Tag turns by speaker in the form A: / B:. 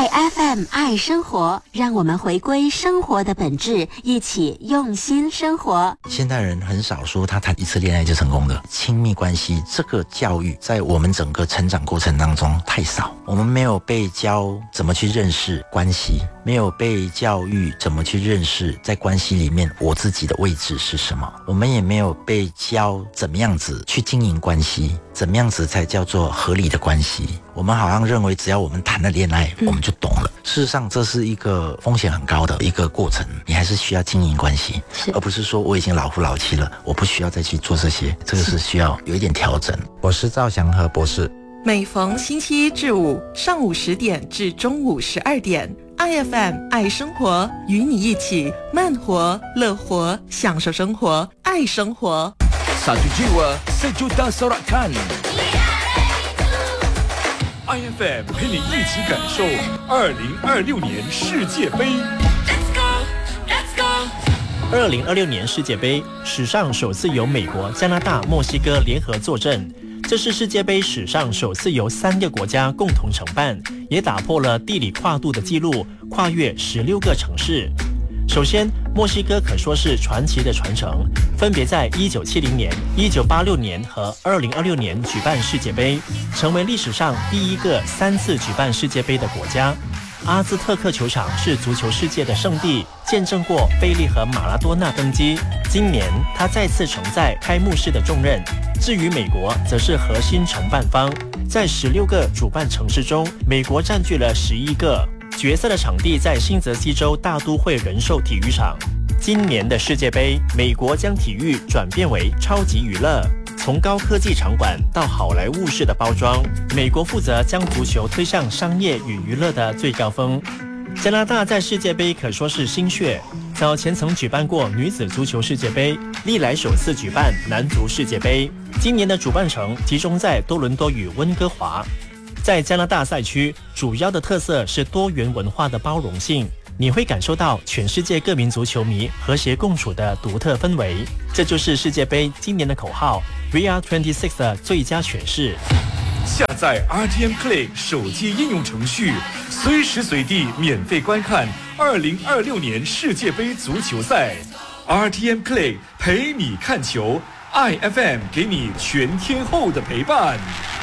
A: 爱 FM 爱生活，让我们回归生活的本质，一起用心生活。
B: 现代人很少说他谈一次恋爱就成功的，亲密关系这个教育在我们整个成长过程当中太少，我们没有被教怎么去认识关系，没有被教育怎么去认识在关系里面我自己的位置是什么，我们也没有被教怎么样子去经营关系，怎么样子才叫做合理的关系。我们好像认为只要我们谈了恋爱我们就懂了，事实上这是一个风险很高的一个过程，你还是需要经营关系，而不是说我已经老夫老妻了，我不需要再去做这些，这个是需要有一点调整。
C: 我是赵祥和博士。
D: 每逢星期一至五上午10点至中午12点，IFM 爱生活，与你一起慢活、乐活，享受生活，爱生活。
E: Satu jiwa, sejuta sorakan. IFM 陪你一起感受2026年世界杯。
F: 2026年世界杯史上首次由美国、加拿大、墨西哥联合坐镇，这是世界杯史上首次由3个国家共同承办，也打破了地理跨度的纪录，跨越16个城市。首先，墨西哥可说是传奇的传承，分别在1970年、1986年和2026年举办世界杯，成为历史上第一个3次举办世界杯的国家。阿兹特克球场是足球世界的圣地，见证过贝利和马拉多纳登基。今年他再次承载开幕式的重任。至于美国，则是核心承办方，在16个主办城市中，美国占据了11个。决赛的场地在新泽西州大都会人寿体育场。今年的世界杯，美国将体育转变为超级娱乐，从高科技场馆到好莱坞式的包装，美国负责将足球推向商业与娱乐的最高峰。加拿大在世界杯可说是新血，早前曾举办过女子足球世界杯，历来首次举办男足世界杯。今年的主办城集中在多伦多与温哥华。在加拿大赛区，主要的特色是多元文化的包容性，你会感受到全世界各民族球迷和谐共处的独特氛围。这就是世界杯今年的口号 VR26 的最佳诠释。
E: 下载 RTM Play 手机应用程序，随时随地免费观看2026年世界杯足球赛。RTM Play 陪你看球，IFM 给你全天候的陪伴。